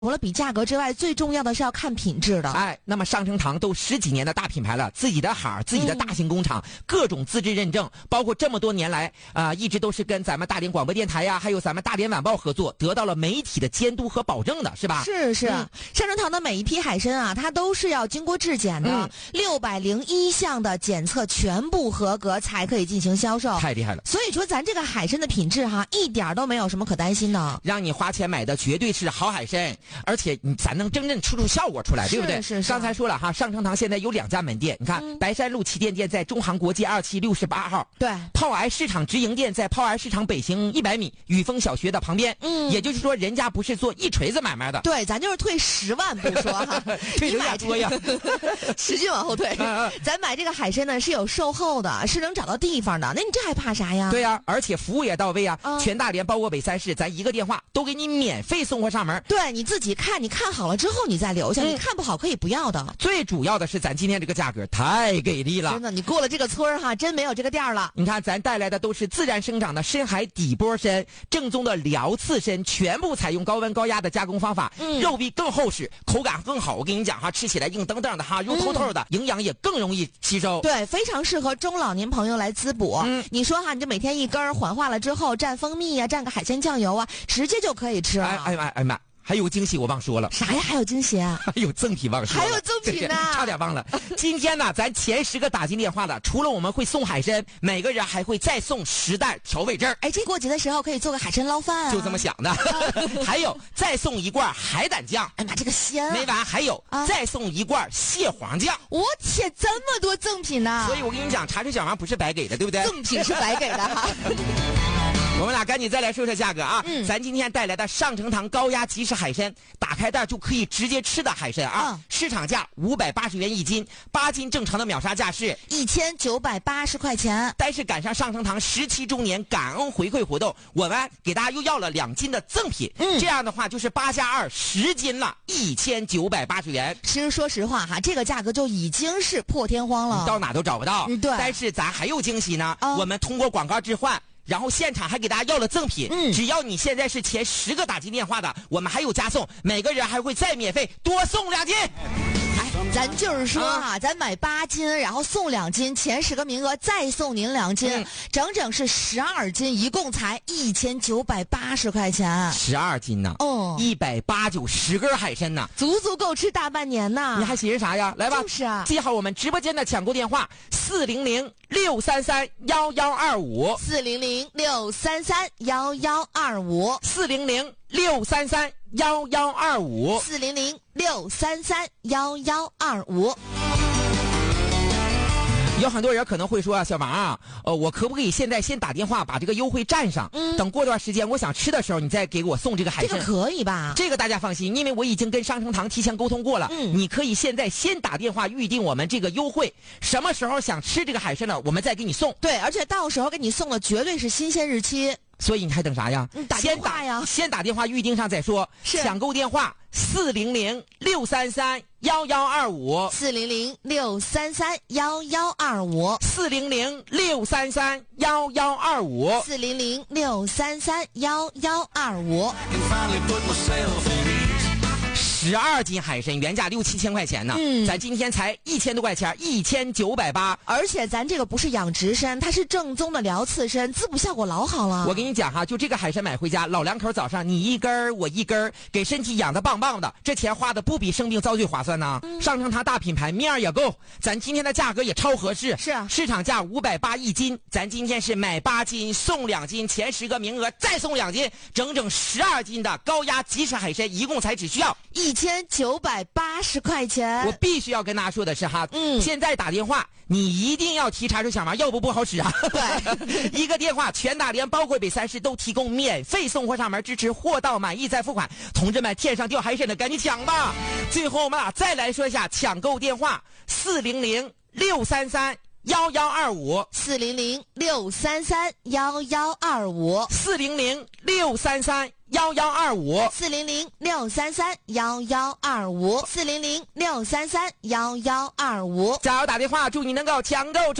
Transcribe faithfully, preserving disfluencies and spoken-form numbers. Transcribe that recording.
除了比价格之外，最重要的是要看品质的。 哎，那么上城堂都十几年的大品牌了，自己的行，自己的大型工厂，嗯、各种资质认证，包括这么多年来啊、呃，一直都是跟咱们大连广播电台呀，还有咱们大连晚报合作，得到了媒体的监督和保证的，是吧？ 是是， 嗯、 上城堂的每一批海参啊，它都是要经过质检的，六百零一项的检测全部合格才可以进行销售， 太厉害了。 所以说，咱这个海参的品质哈，一点都没有什么可担心的， 让你花钱买的绝对是好海参，而且你咱能真正吃出效果出来，对不对？ 是是是。 刚才说了哈，上城堂现在有两家门店，你看、嗯、白山路旗舰店在中航国际二期六十八号， 对， 炮癌市场直营店在炮癌市场北行一百米雨峰小学的旁边，嗯，也就是说人家不是做一锤子买卖的， 对，咱就是退十万不说哈， 退有点多呀， 使劲往后退。咱买这个海参呢是有售后的，是能找到地方的，那你这还怕啥呀？ 对呀、啊，而且服务也到位啊， 嗯、 全大连包括北三市，咱一个电话都给你免费送货上门。 对，你自己看，你看好了之后你再留下，嗯、你看不好可以不要的。 最主要的是咱今天这个价格太给力了， 真的，你过了这个村哈，真没有这个店了。 你看咱带来的都是自然生长的深海底波参，正宗的辽刺参，全部采用高温高压的加工方法，嗯、肉壁更厚实，口感更好。我跟你讲哈，吃起来硬登登的哈，肉透透的，嗯、营养也更容易吸收。 对，非常适合中老年朋友来滋补。嗯、你说哈，你这每天一根缓化了之后，蘸蜂蜜呀、啊，蘸个海鲜酱油啊，直接就可以吃了。 哎哎哎哎妈！还有惊喜我忘说了， 啥呀？还有惊喜啊？ 还有赠品忘说了， 还有赠品呢， 差点忘了。今天呢，咱前十个打进电话的，除了我们会送海参，每个人还会再送十袋调味汁。 哎，这过节的时候可以做个海参捞饭啊， 就这么想的。还有再送一罐海胆酱， 哎妈，这个鲜啊！ 没完，还有、啊、再送一罐蟹黄酱。 我天，这么多赠品呢！ 所以我跟你讲，茶水小王不是白给的，对不对？ 赠品是白给的哈。 我们俩赶紧再来说说价格啊！嗯、咱今天带来的上城堂高压即食海参，打开袋就可以直接吃的海参啊！嗯、市场价五百八十元一斤，八斤正常的秒杀价是一千九百八十块钱。 但是赶上上城堂十七周年感恩回馈活动，我们给大家又要了两斤的赠品。嗯，这样的话就是八加二十斤了，一千九百八十元。 其实说实话哈，这个价格就已经是破天荒了， 你到哪都找不到。 嗯，对。 但是咱还有惊喜呢， 嗯、 我们通过广告置换。然后现场还给大家要了赠品，嗯，只要你现在是前十个打进电话的，我们还有加送，每个人还会再免费多送两斤。 哎，咱就是说啊，咱买八斤，然后送两斤，前十个名额再送您两斤，嗯、整整是十二斤，一共才一千九百八十块钱。 十二斤呢？ 哦， 一百八九十根海参呢， 足足够吃大半年呐！ 你还寻思啥呀？来吧， 就是啊， 记好我们直播间的抢购电话：四零零六三三幺幺二五， 四零零六三三幺幺二五， 四零零六三三幺幺二五， 四零零六三三幺幺二五。 有很多人可能会说啊，小王啊，呃，我可不可以现在先打电话把这个优惠占上？嗯，等过段时间我想吃的时候，你再给我送这个海参。 这个可以吧？ 这个大家放心，因为我已经跟上城堂提前沟通过了。嗯，你可以现在先打电话预定我们这个优惠，什么时候想吃这个海参呢，我们再给你送。 对，而且到时候给你送的绝对是新鲜日期。 所以你还等啥呀？ 嗯、打电话呀， 先打电话预定上再说。 是抢购电话四零零六三三幺幺二五， 四零零六三三幺幺二五， 四零零六三三幺幺二五， 四零零六三三幺幺二五。 十二斤海参原价六七千块钱呢，嗯，咱今天才一千多块钱，一千九百八。 而且咱这个不是养殖参，它是正宗的辽刺参，滋补效果老好了。 我跟你讲哈，就这个海参买回家，老两口早上你一根儿我一根儿，给身体养得棒棒的，这钱花的不比生病遭罪划算呢？嗯、上城堂大品牌面儿也够，咱今天的价格也超合适。 是啊， 市场价五百八一斤，咱今天是买八斤送两斤，前十个名额再送两斤，整整十二斤的高压即食海参，一共才只需要一千九百八十块钱。 我必须要跟大家说的是哈， 嗯， 现在打电话你一定要提茶水小王，要不不好使啊。 对， 一个电话，全大连包括北三市都提供免费送货上门，支持货到满意再付款。同志们，天上掉海参的赶紧抢吧！最后我们俩再来说一下抢购电话：四零零六三三幺幺二五， 四零零六三三幺幺二五， 四零零六三三幺幺二五， 四零零六三三幺幺二五，四零零六三三幺幺二五。 加油打电话，祝你能够抢购成